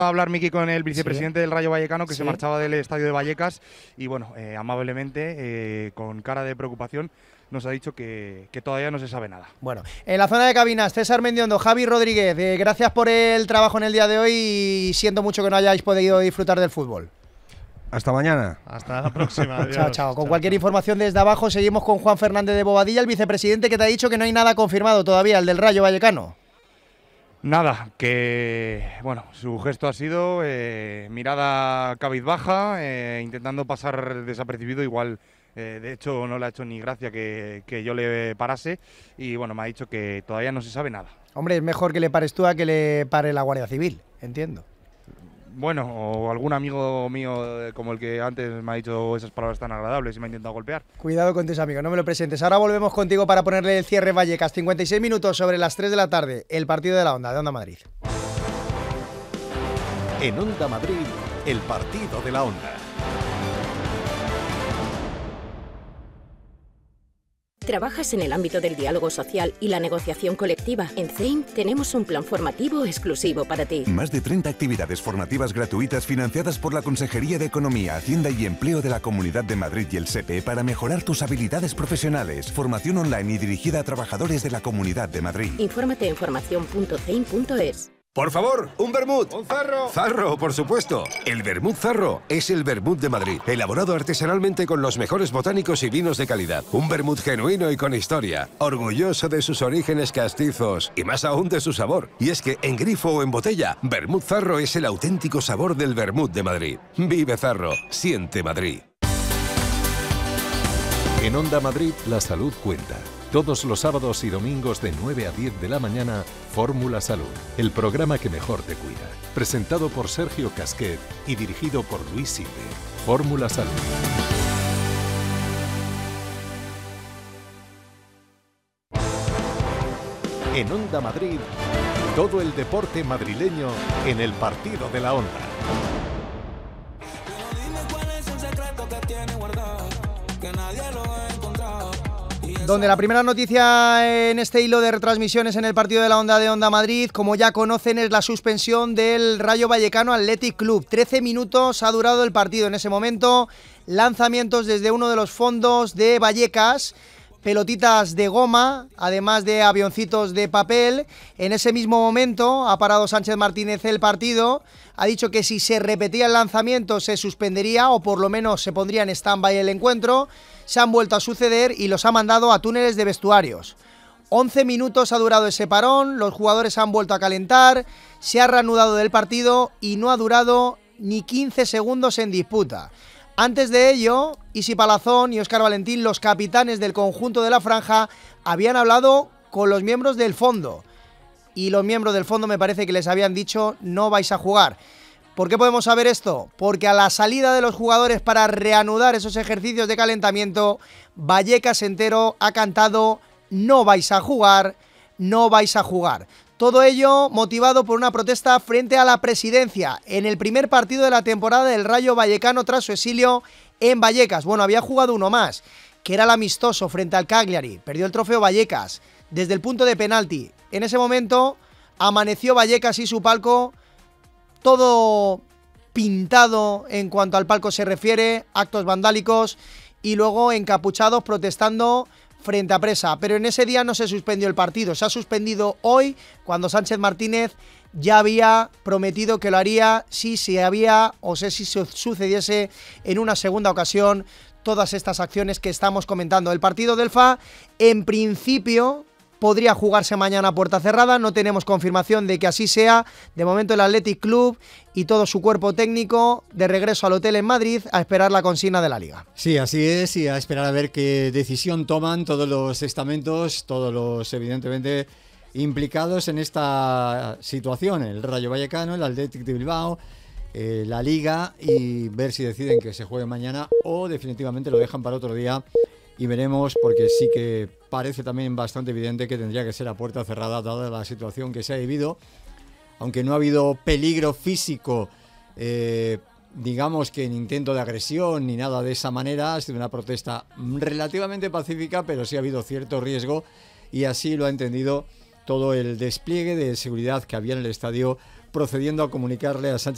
A hablar Miki con el vicepresidente del Rayo Vallecano que se Sí. marchaba del estadio de Vallecas y bueno, amablemente, con cara de preocupación, nos ha dicho que todavía no se sabe nada. Bueno, en la zona de cabinas, César Mendiondo, Javi Rodríguez, gracias por el trabajo en el día de hoy y siento mucho que no hayáis podido disfrutar del fútbol. Hasta mañana. Hasta la próxima. Adiós. Chao, chao. Con cualquier información desde abajo seguimos con Juan Fernández de Bobadilla, el vicepresidente que te ha dicho que no hay nada confirmado todavía, el del Rayo Vallecano. Nada, que bueno, su gesto ha sido mirada cabizbaja, intentando pasar desapercibido, igual de hecho no le ha hecho ni gracia que yo le parase y bueno, me ha dicho que todavía no se sabe nada. Hombre, es mejor que le pares tú a que le pare la Guardia Civil, entiendo. Bueno, o algún amigo mío como el que antes me ha dicho esas palabras tan agradables y me ha intentado golpear. Cuidado con tus amigos, no me lo presentes. Ahora volvemos contigo para ponerle el cierre Vallecas. 56 minutos sobre las 3 de la tarde, el partido de la Onda, de Onda Madrid. En Onda Madrid, el partido de la Onda. ¿Trabajas en el ámbito del diálogo social y la negociación colectiva? En CEIM tenemos un plan formativo exclusivo para ti. Más de 30 actividades formativas gratuitas financiadas por la Consejería de Economía, Hacienda y Empleo de la Comunidad de Madrid y el SEPE para mejorar tus habilidades profesionales. Formación online y dirigida a trabajadores de la Comunidad de Madrid. Infórmate en formación.ceim.es. Por favor, un vermut. ¡Un zarro! Zarro, por supuesto. El vermut Zarro es el vermut de Madrid, elaborado artesanalmente con los mejores botánicos y vinos de calidad. Un vermut genuino y con historia, orgulloso de sus orígenes castizos y más aún de su sabor. Y es que en grifo o en botella, vermut Zarro es el auténtico sabor del vermut de Madrid. Vive Zarro, siente Madrid. En Onda Madrid, la salud cuenta. Todos los sábados y domingos de 9 a 10 de la mañana, Fórmula Salud, el programa que mejor te cuida. Presentado por Sergio Casquet y dirigido por Luis Silve. Fórmula Salud. En Onda Madrid, todo el deporte madrileño en el partido de la Onda. Donde la primera noticia en este hilo de retransmisiones en el partido de la Onda de Onda Madrid, como ya conocen, es la suspensión del Rayo Vallecano Athletic Club. 13 minutos ha durado el partido. En ese momento, lanzamientos desde uno de los fondos de Vallecas, pelotitas de goma, además de avioncitos de papel. En ese mismo momento ha parado Sánchez Martínez el partido, ha dicho que si se repetía el lanzamiento se suspendería o por lo menos se pondría en stand-by el encuentro. Se han vuelto a suceder y los ha mandado a túneles de vestuarios. 11 minutos ha durado ese parón, los jugadores han vuelto a calentar, se ha reanudado el partido y no ha durado ni 15 segundos en disputa. Antes de ello, Isi Palazón y Óscar Valentín, los capitanes del conjunto de la franja, habían hablado con los miembros del fondo. Y los miembros del fondo me parece que les habían dicho no vais a jugar. ¿Por qué podemos saber esto? Porque a la salida de los jugadores para reanudar esos ejercicios de calentamiento, Vallecas entero ha cantado no vais a jugar, no vais a jugar. Todo ello motivado por una protesta frente a la presidencia en el primer partido de la temporada del Rayo Vallecano tras su exilio en Vallecas. Bueno, había jugado uno más, que era el amistoso frente al Cagliari. Perdió el trofeo Vallecas desde el punto de penalti. En ese momento amaneció Vallecas y su palco todo pintado en cuanto al palco se refiere, actos vandálicos y luego encapuchados protestando frente a presa. Pero en ese día no se suspendió el partido, se ha suspendido hoy cuando Sánchez Martínez ya había prometido que lo haría si sucediese en una segunda ocasión todas estas acciones que estamos comentando. El partido del FA, en principio, podría jugarse mañana a puerta cerrada, no tenemos confirmación de que así sea. De momento el Athletic Club y todo su cuerpo técnico de regreso al hotel en Madrid a esperar la consigna de la Liga. Sí, así es, y a esperar a ver qué decisión toman todos los estamentos, todos los evidentemente implicados en esta situación, el Rayo Vallecano, el Athletic de Bilbao, la Liga, y ver si deciden que se juegue mañana o definitivamente lo dejan para otro día. Y veremos, porque sí que parece también bastante evidente que tendría que ser a puerta cerrada dada la situación que se ha vivido, aunque no ha habido peligro físico, digamos que en intento de agresión ni nada de esa manera. Ha sido una protesta relativamente pacífica, pero sí ha habido cierto riesgo y así lo ha entendido todo el despliegue de seguridad que había en el estadio, procediendo a comunicarle a Sánchez